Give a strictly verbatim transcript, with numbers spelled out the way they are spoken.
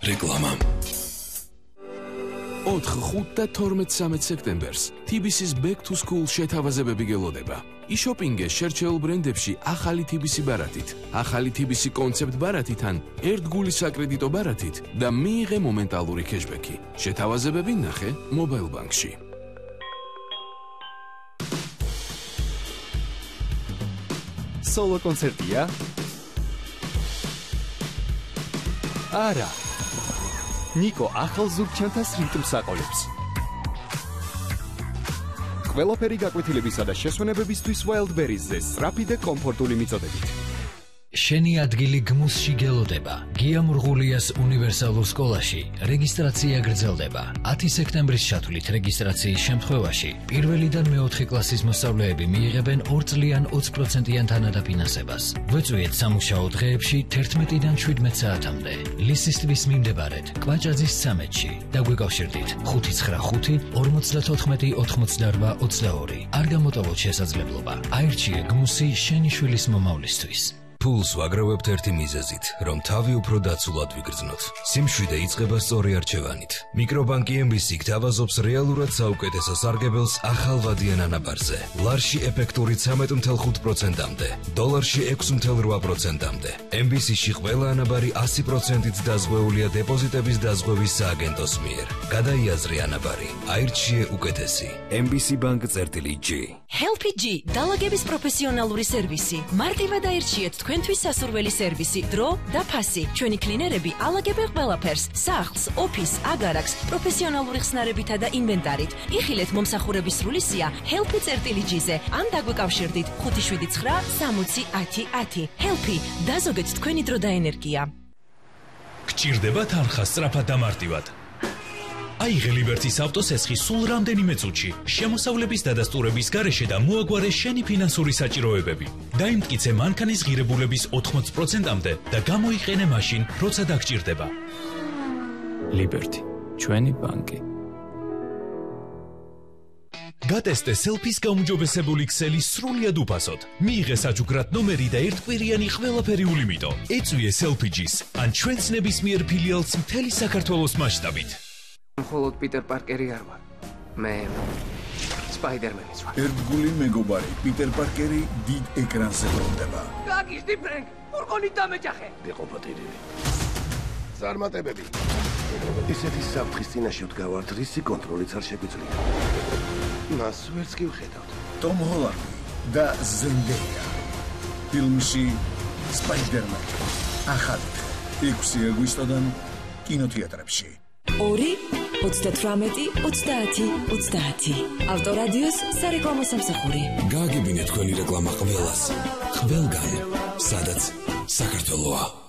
რეკლამა. ოთხ, ხუთ და თორმეტ სამეც სექტემბერს T B C-ს Back to School შეთავაზებები გელოდება. იშოპინგე შერჩეულ ბრენდებში ახალი T B C ბარათით, ახალი T B C კონცეპტ ბარათიდან, ერთგული საკრედიტო ბარათით და მიიღე მომენტალური ქეშბექი. შეთავაზებები ნახე Mobile Bank-ში. Solo კონცერტია? არა. ნიკო ახალ ზურგჩანთას რიტმს აყოლებს. ყველაფერი გაკვეთილებისა და შესვენებებისთვის Wildberries-ზე სწრაფი და კომფორტული მიწოდებით. შენი ადგილი გმუსში გელოდება. გია მურღულიას უნივერსალურ სკოლაში რეგისტრაცია გრძელდება. ათი სექტემბრის ჩათვლით რეგისტრაციის შემთხვევაში პირველიდან მეოთხე კლასის მოსწავლეები მიიღებენ ორ წლიან ოცი პროცენტიან თანადაფინანსებას. ვეწვიეთ სამუშაო დღეებში თერთმეტიდან შვიდმეტ საათამდე. ლისის ტბის მიმდებარედ, კვაჭაძის ცამეტში. დაგვიკავშირდით ხუთი ცხრა ხუთი ორმოცდათოთხმეტი ოთხმოცდაორვა ოცდაორი. არ გამოტოვოთ შესაძლებლობა. აირჩიე გმუსი შენი შვილის მომავლისთვის. ფულს ვაგროვებთ ერთი მიზეზით, რომ თავი უფრო დაცულად ვიგრძნოთ. სიმშვიდე იწყება სწორი არჩევანით. მიკრობანკი M B C გთავაზობს რეალურად საუკეთესო სარგებელს ახალ ვადიან ანაბარზე. ლარში ეფექტური ცამეტ ათი ხუთი პროცენტამდე, დოლარში ექვსი რვა პროცენტამდე. M B C-ში ყველა ანაბარი ასი პროცენტით დაზღვეულია დეპოზიტების დაზღვევის სააგენტოს მიერ. გადაიაზრე ანაბარი, აირჩიე უკეთესი. M B C Bank წერტილი G. Helpy G, დალაგების პროფესიონალური სერვისი. მარტივად აირჩიეთ თქვენთვის სასურველი სერვისი, დრო და ფასი. ჩვენი კლინერები ალაგებენ ყველაფერს, სახლს, ოფისს, აგარაკს, პროფესიონალური ხსნარებითა და ინვენტარით. იხილეთ მომსახურების სრული სია Helpy წერტილი G-ზე. ან დაგვიკავშირდით ხუთი შვიდი ცხრა სამოცი ათი ათი. Helpy, დაზოგეთ თქვენი დრო და ენერგია. გჭირდება თანხა სწრაფად და მარტივად. აიღე ლიბერტის ავტოსესხი სულ რამდენიმე წუთში, შემოსავლების დადასტურების გარეშე და მოაგვარე შენი ფინანსური საჭიროებები. დაიმტკიცე მანქანის ღირებულების ოთხმოცი პროცენტამდე და გამოიყენე მაშინ, როცა დაგჭირდება. ლიბერტი, ჩვენი ბანკი. გატესტე სელფის გაუმჯობესებული ქსელი სრულიად უფასოდ. მიიღე საჩუქრად ნომერი და ერთკვირიანი ყველაფერი ულიმიტო. ეწვიე სელფიჯის, ან ჩვენს ნებისმიერ ფილიალს მთელი საქართველოს მასშტაბით. მხოლოდ პიტერ პარკერი არ ვარ. მე სპაიდერმენიც ვარ. ერთგული მეგობარი პიტერ პარკერი დიდ ეკრანზე ბრუნდება. გაგიჟდი ფრენკ, ფურგონით დამეჯახე. ვიყობათირილი. წარმატებები. ისეთი საფრთხის წინაშე ვდგავართ, რისი კონტროლიც არ შეგვიძლია. მას ვერც კი ვხედავთ. ტომ ჰოლანდი და ზენდეია. ფილმში სპაიდერმენი. ახალი ექვსი აგვისტოდან კინოთეატრებში. ორი ოცდათვრამეტი ოცდაათი ოცდაათი. ავტორადიოს სარეკლამო სამსახური. გააგებინეთ თქვენი რეკლამა ყველას, ყველგან, სადაც საქართველოა.